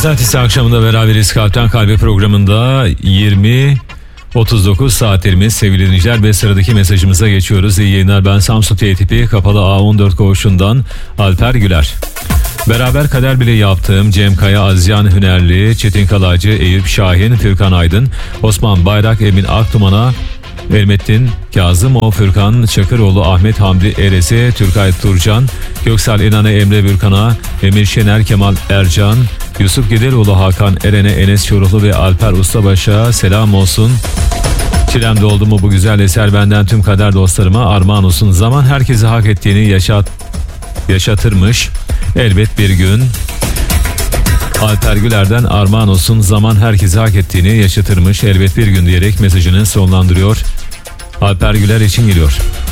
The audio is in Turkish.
Pazartesi akşamında beraberiz. Kalpten Kalbe programında 20.39 saatlerimiz sevgili dinleyiciler ve sıradaki mesajımıza geçiyoruz. İyi yayınlar, ben Samsun T tipi kapalı A14 koğuşundan Alper Güler. Beraber kader bile yaptığım Cem Kaya, Azyan Hünerli, Çetin Kalacı, Eyüp Şahin, Fürkan Aydın, Osman Bayrak, Emin Aktuman'a, Elmettin Kazımov, Fürkan Çakıroğlu, Ahmet Hamdi Erez'e, Türkay Turcan, Göksel İnan'a, Emre Bürkan'a, Emir Şener, Kemal Ercan, Yusuf Gideroğlu, Hakan Eren'e, Enes Çoruhlu ve Alper Ustabaş'a selam olsun. Çilem doldu mu bu güzel eser benden tüm kader dostlarıma armağan olsun. Zaman herkese hak ettiğini yaşatırmış. Elbet bir gün. Alper Güler'den armağan olsun. Zaman herkese hak ettiğini yaşatırmış. Elbet bir gün diyerek mesajını sonlandırıyor. Alper Güler için geliyor.